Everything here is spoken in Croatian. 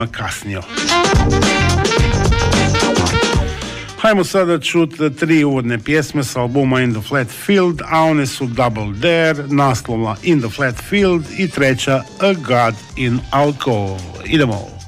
kasnio. Hajmo sada čuti 3 uvodne pjesme sa albuma In the Flat Field, a one su Double Dare, naslovna In the Flat Field i treća A God in Alcohol. Idemo.